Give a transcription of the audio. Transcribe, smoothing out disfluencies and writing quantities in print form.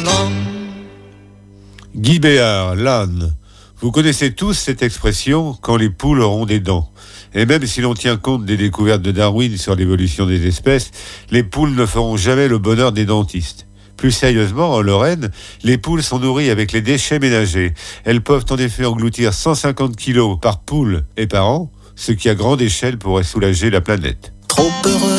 Guy Béard, l'âne. Vous connaissez tous cette expression « quand les poules auront des dents ». Et même si l'on tient compte des découvertes de Darwin sur l'évolution des espèces, les poules ne feront jamais le bonheur des dentistes. Plus sérieusement, en Lorraine, les poules sont nourries avec les déchets ménagers. Elles peuvent en effet engloutir 150 kilos par poule et par an, ce qui à grande échelle pourrait soulager la planète. Trop heureux.